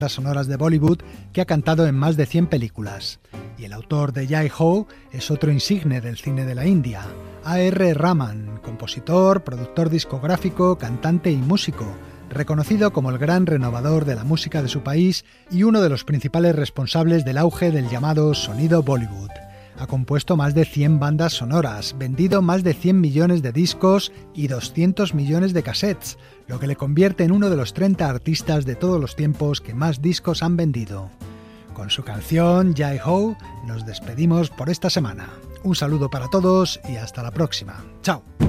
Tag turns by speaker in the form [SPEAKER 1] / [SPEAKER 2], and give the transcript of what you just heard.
[SPEAKER 1] sonoras de Bollywood que ha cantado en más de 100 películas. Y el autor de Jai Ho es otro insigne del cine de la India, A.R. Rahman, compositor, productor discográfico, cantante y músico, reconocido como el gran renovador de la música de su país y uno de los principales responsables del auge del llamado sonido Bollywood. Ha compuesto más de 100 bandas sonoras, vendido más de 100 millones de discos y 200 millones de cassettes, lo que le convierte en uno de los 30 artistas de todos los tiempos que más discos han vendido. Con su canción Jai Ho nos despedimos por esta semana. Un saludo para todos y hasta la próxima. ¡Chao!